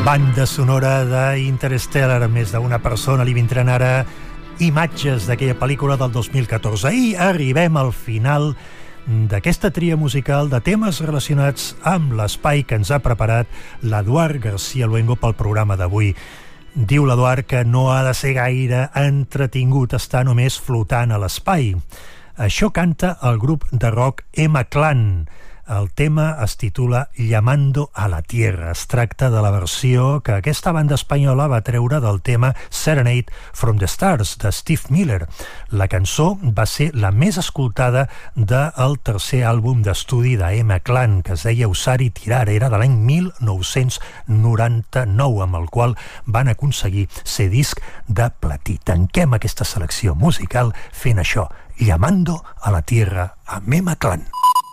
Banda sonora d'Interstellar, més d'una persona li vindran ara imatges d'aquella pel·lícula del 2014. I arribem al final d'aquesta tria musical de temes relacionats amb l'espai que ens ha preparat l'Eduard García Luengo pel programa d'avui. Diu l'Eduard que no ha de ser gaire entretingut estar només flotant a l'espai. Això canta el grup de rock M-Clan. El tema es titula Llamando a la Tierra. Es tracta de la versió que aquesta banda espanyola va treure del tema Serenade from the Stars, de Steve Miller. La cançó va ser la més escoltada del tercer àlbum d'estudi de M-Clan, que es deia Usar y Tirar. Era de l'any 1999, amb el qual van aconseguir ser disc de platí. Tanquem aquesta selecció musical fent això, Llamando a la Tierra, amb M-Clan.